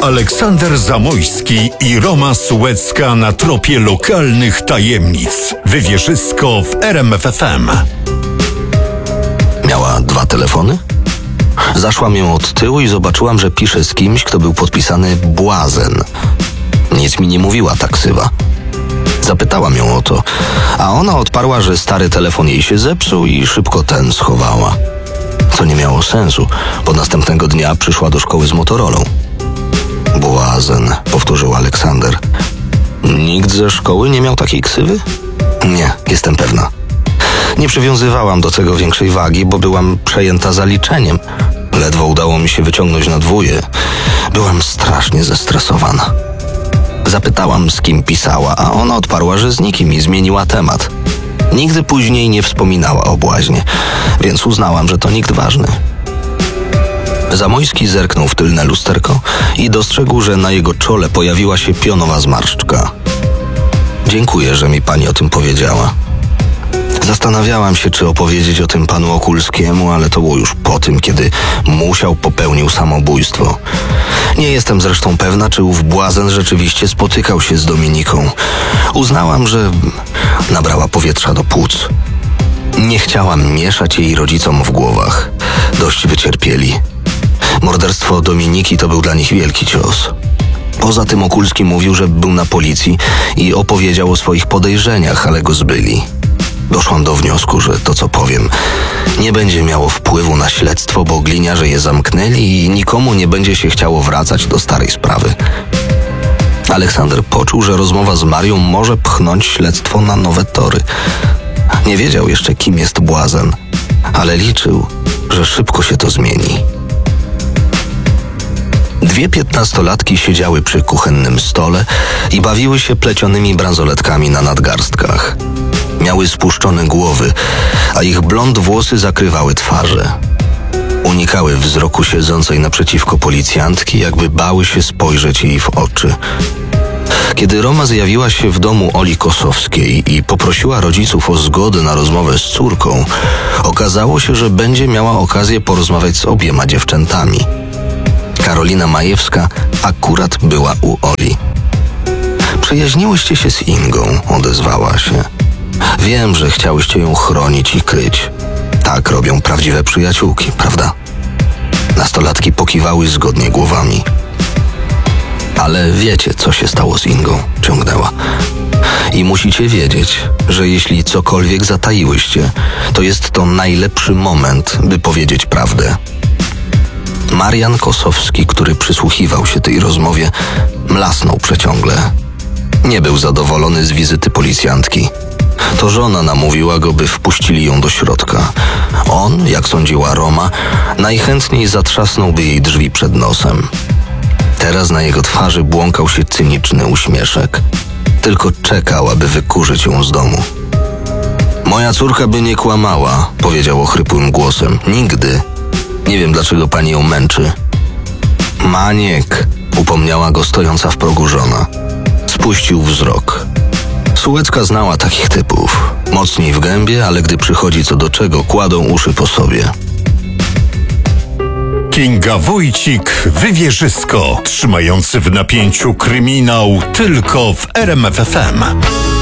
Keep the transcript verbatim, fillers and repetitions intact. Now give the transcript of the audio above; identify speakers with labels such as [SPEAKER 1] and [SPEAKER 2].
[SPEAKER 1] Aleksander Zamojski i Roma Sułecka na tropie lokalnych tajemnic. Wywierzysko w R M F F M.
[SPEAKER 2] Miała dwa telefony? Zaszłam ją od tyłu i zobaczyłam, że pisze z kimś, kto był podpisany Błazen. Nic mi nie mówiła ta ksywa. Zapytałam ją o to, a ona odparła, że stary telefon jej się zepsuł i szybko ten schowała. Co nie miało sensu, bo następnego dnia przyszła do szkoły z Motorolą. Błazen, powtórzył Aleksander. Nikt ze szkoły nie miał takiej ksywy? Nie, jestem pewna. Nie przywiązywałam do tego większej wagi, bo byłam przejęta zaliczeniem. Ledwo udało mi się wyciągnąć na dwóje. Byłam strasznie zestresowana. Zapytałam, z kim pisała, a ona odparła, że z nikim i zmieniła temat. Nigdy później nie wspominała o Błaźnie, więc uznałam, że to nikt ważny. Zamojski zerknął w tylne lusterko i dostrzegł, że na jego czole pojawiła się pionowa zmarszczka. Dziękuję, że mi pani o tym powiedziała. Zastanawiałam się, czy opowiedzieć o tym panu Okulskiemu, ale to było już po tym, kiedy Musiał popełnił samobójstwo. Nie jestem zresztą pewna, czy ów Błazen rzeczywiście spotykał się z Dominiką. Uznałam, że nabrała powietrza do płuc. Nie chciałam mieszać jej rodzicom w głowach. Dość wycierpieli. Morderstwo Dominiki to był dla nich wielki cios. Poza tym Okulski mówił, że był na policji i opowiedział o swoich podejrzeniach, ale go zbyli. Doszłam do wniosku, że to, co powiem, nie będzie miało wpływu na śledztwo, bo gliniarze je zamknęli i nikomu nie będzie się chciało wracać do starej sprawy. Aleksander poczuł, że rozmowa z Marią może pchnąć śledztwo na nowe tory. Nie wiedział jeszcze, kim jest Błazen, ale liczył, że szybko się to zmieni. Dwie piętnastolatki siedziały przy kuchennym stole i bawiły się plecionymi bransoletkami na nadgarstkach. Miały spuszczone głowy, a ich blond włosy zakrywały twarze. Unikały wzroku siedzącej naprzeciwko policjantki, jakby bały się spojrzeć jej w oczy. Kiedy Roma zjawiła się w domu Oli Kosowskiej i poprosiła rodziców o zgodę na rozmowę z córką, okazało się, że będzie miała okazję porozmawiać z obiema dziewczętami. Karolina Majewska akurat była u Oli. Przyjaźniłyście się z Ingą, odezwała się. Wiem, że chciałyście ją chronić i kryć. Tak robią prawdziwe przyjaciółki, prawda? Nastolatki pokiwały zgodnie głowami. Ale wiecie, co się stało z Ingą, ciągnęła. I musicie wiedzieć, że jeśli cokolwiek zataiłyście, to jest to najlepszy moment, by powiedzieć prawdę. Marian Kosowski, który przysłuchiwał się tej rozmowie, mlasnął przeciągle. Nie był zadowolony z wizyty policjantki. To żona namówiła go, by wpuścili ją do środka. On, jak sądziła Roma, najchętniej zatrzasnąłby jej drzwi przed nosem. Teraz na jego twarzy błąkał się cyniczny uśmieszek. Tylko czekał, aby wykurzyć ją z domu. Moja córka by nie kłamała, powiedział ochrypłym głosem. Nigdy. Nie wiem, dlaczego pani ją męczy. Maniek, upomniała go stojąca w progu żona. Spuścił wzrok. Sułecka znała takich typów. Mocniej w gębie, ale gdy przychodzi co do czego, kładą uszy po sobie.
[SPEAKER 1] Kinga Wójcik, Wywierzysko, trzymający w napięciu kryminał tylko w R M F F M.